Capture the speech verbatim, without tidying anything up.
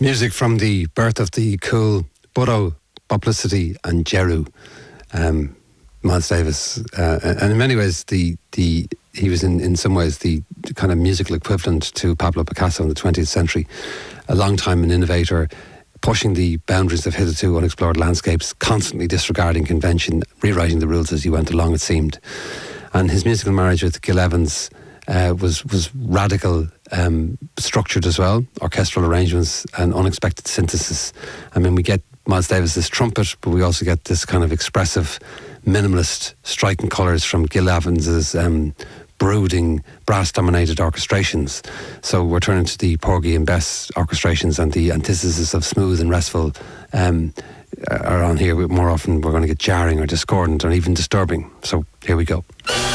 Music from the birth of the cool Bodo, Boplicity and Jeru. Um, Miles Davis, uh, and in many ways, the the he was in, in some ways the kind of musical equivalent to Pablo Picasso in the twentieth century. A long time an innovator, pushing the boundaries of hitherto unexplored landscapes, constantly disregarding convention, rewriting the rules as he went along, it seemed. And his musical marriage with Gil Evans uh, was was radical, um, structured as well, orchestral arrangements and unexpected synthesis. I mean, we get Miles Davis's trumpet, but we also get this kind of expressive, minimalist, striking colours from Gil Evans's um, brooding, brass-dominated orchestrations. So we're turning to the Porgy and Bess orchestrations, and the antithesis of smooth and restful um, are on here. More often we're going to get jarring or discordant or even disturbing. So here we go.